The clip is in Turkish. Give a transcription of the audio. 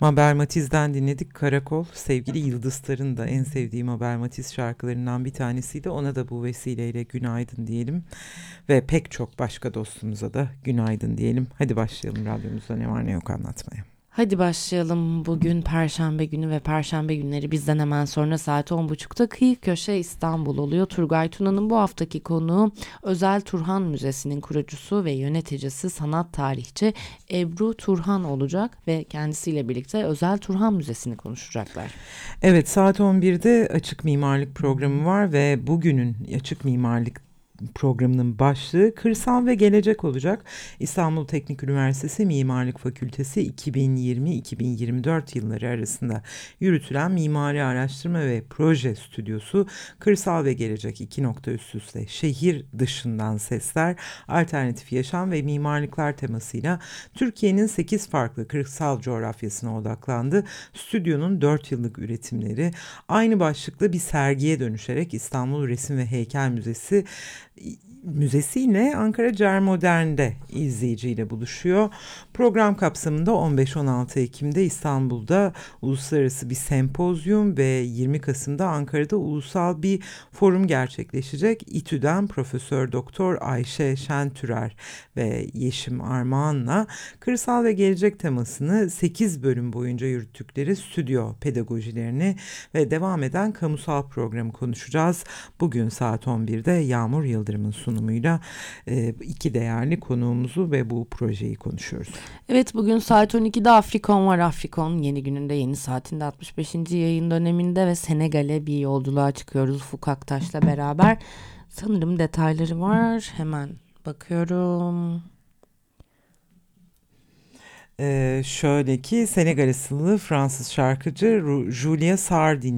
Mabel Matiz'den dinledik Karakol. Sevgili Yıldızlar'ın da en sevdiği Mabel Matiz şarkılarından bir tanesiydi. Ona da bu vesileyle günaydın diyelim. Ve pek çok başka dostumuza da günaydın diyelim. Hadi başlayalım radyomuzda ne var ne yok anlatmaya. Hadi başlayalım. Bugün Perşembe günü ve Perşembe günleri bizden hemen sonra saat 10.30'da Kıyı Köşe İstanbul oluyor. Turgay Tuna'nın bu haftaki konuğu Özel Turhan Müzesi'nin kurucusu ve yöneticisi sanat tarihçi Ebru Turhan olacak ve kendisiyle birlikte Özel Turhan Müzesi'ni konuşacaklar. Evet, saat 11'de Açık Mimarlık programı var ve bugünün Açık Mimarlık programının başlığı Kırsal ve Gelecek olacak. İstanbul Teknik Üniversitesi Mimarlık Fakültesi 2020-2024 yılları arasında yürütülen Mimari Araştırma ve Proje Stüdyosu Kırsal ve Gelecek 2 nokta üst üste şehir dışından sesler, alternatif yaşam ve mimarlıklar temasıyla Türkiye'nin 8 farklı kırsal coğrafyasına odaklandı. Stüdyonun 4 yıllık üretimleri aynı başlıklı bir sergiye dönüşerek İstanbul Resim ve Heykel Müzesi'yle Ankara Cermodern'de izleyiciyle buluşuyor. Program kapsamında 15-16 Ekim'de İstanbul'da uluslararası bir sempozyum ve 20 Kasım'da Ankara'da ulusal bir forum gerçekleşecek. İTÜ'den Profesör Doktor Ayşe Şentürer ve Yeşim Armağan'la kırsal ve gelecek temasını 8 bölüm boyunca yürüttükleri stüdyo pedagojilerini ve devam eden kamusal programı konuşacağız. Bugün saat 11'de Yağmur Yıldırım'ın sunumuyla iki değerli konuğumuzu ve bu projeyi konuşuyoruz. Evet, bugün saat 12'de Afrikon var. Afrikon yeni gününde, yeni saatinde 65. yayın döneminde ve Senegal'e bir yolculuğa çıkıyoruz Ufuk Aktaş'la beraber. Sanırım detayları var. Hemen bakıyorum. Şöyle ki Senegal asıllı Fransız şarkıcı Julia Sardin